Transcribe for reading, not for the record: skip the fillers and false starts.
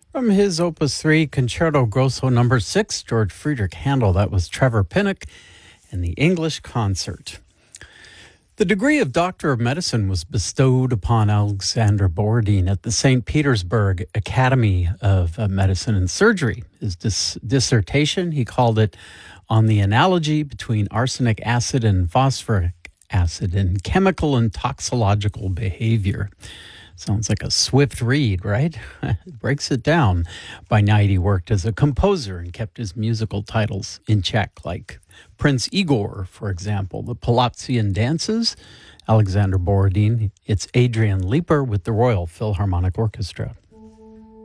From his Opus 3 Concerto Grosso Number 6, George Friedrich Handel, that was Trevor Pinnock and the English Concert. The degree of Doctor of Medicine was bestowed upon Alexander Borodin at the St. Petersburg Academy of Medicine and Surgery. His dissertation, he called it On the Analogy Between Arsenic Acid and Phosphoric Acid in Chemical and Toxicological Behavior. Sounds like a swift read, right? It breaks it down. By night, he worked as a composer and kept his musical titles in check, like Prince Igor, for example, the Palazian Dances, Alexander Borodin. It's Adrian Leeper with the Royal Philharmonic Orchestra.